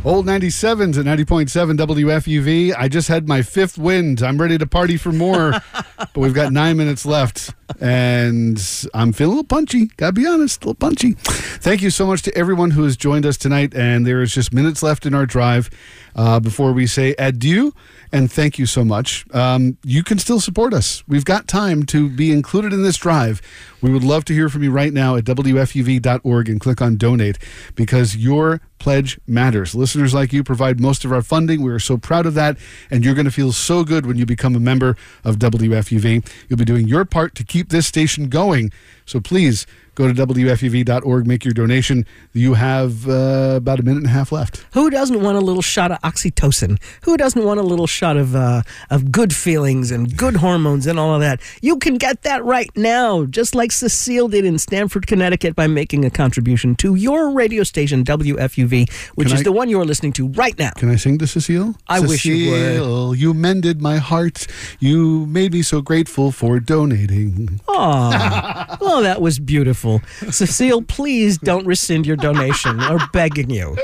Old 97s at 90.7 WFUV. I just had my 5th wind. I'm ready to party for more, but we've got 9 minutes left, and I'm feeling a little punchy. Gotta be honest, a little punchy. Thank you so much to everyone who has joined us tonight, and there is just minutes left in our drive before we say adieu, and thank you so much. You can still support us. We've got time to be included in this drive. We would love to hear from you right now at WFUV.org and click on donate, because your pledge matters. Listeners like you provide most of our funding. We are so proud of that, and you're going to feel so good when you become a member of WFUV. You'll be doing your part to keep this station going. So please go to WFUV.org, make your donation. You have about a minute and a half left. Who doesn't want a little shot of oxytocin? Who doesn't want a little shot of good feelings and good hormones and all of that? You can get that right now, just like Cecile did in Stamford, Connecticut, by making a contribution to your radio station, WFUV, which is the one you're listening to right now. Can I sing to Cecile? I wish you would. Cecile, you mended my heart. You made me so grateful for donating. Aw. Oh, that was beautiful. Cecile, please don't rescind your donation. We're begging you.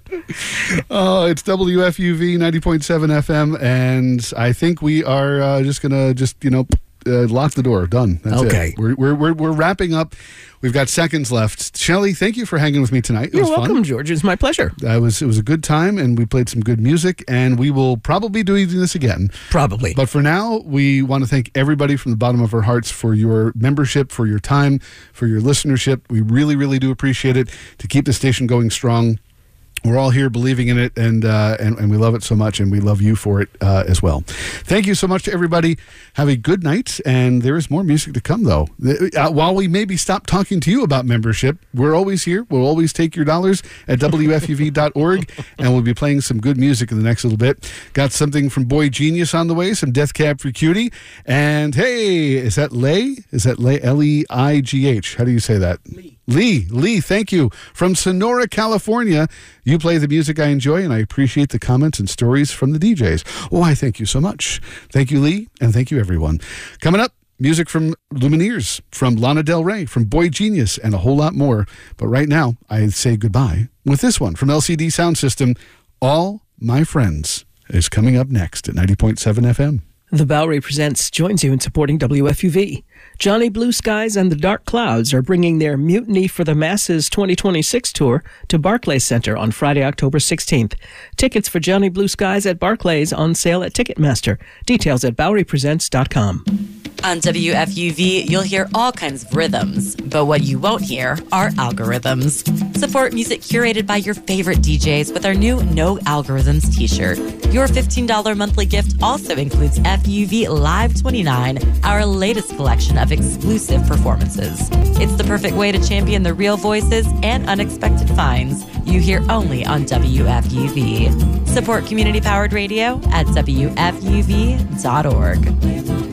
Oh, it's WFUV 90.7 FM, and I think we are just going to lock the door. Done. That's okay. It. We're wrapping up. We've got seconds left. Shelley, thank you for hanging with me tonight. It You're was welcome, fun. George. It's my pleasure. It was a good time, and we played some good music, and we will probably be doing this again. Probably. But for now, we want to thank everybody from the bottom of our hearts for your membership, for your time, for your listenership. We really, really do appreciate it to keep the station going strong. We're all here believing in it, and we love it so much, and we love you for it as well. Thank you so much to everybody. Have a good night, and there is more music to come, though. While we maybe stop talking to you about membership, we're always here. We'll always take your dollars at WFUV.org, and we'll be playing some good music in the next little bit. Got something from Boy Genius on the way, some Death Cab for Cutie, and hey, is that Lay? Is that Lay? L-E-I-G-H. How do you say that? Lee, thank you. From Sonora, California. You play the music I enjoy, and I appreciate the comments and stories from the DJs. Oh, I thank you so much. Thank you, Lee, and thank you, everyone. Coming up, music from Lumineers, from Lana Del Rey, from Boy Genius, and a whole lot more. But right now, I say goodbye with this one from LCD Sound System. All My Friends is coming up next at 90.7 FM. The Bowery Presents joins you in supporting WFUV. Johnny Blue Skies and the Dark Clouds are bringing their Mutiny for the Masses 2026 tour to Barclays Center on Friday, October 16th. Tickets for Johnny Blue Skies at Barclays on sale at Ticketmaster. Details at BoweryPresents.com. On WFUV, you'll hear all kinds of rhythms, but what you won't hear are algorithms. Support music curated by your favorite DJs with our new No Algorithms t-shirt. Your $15 monthly gift also includes FUV Live 29, our latest collection of exclusive performances. It's the perfect way to champion the real voices and unexpected finds you hear only on WFUV. Support community-powered radio at WFUV.org.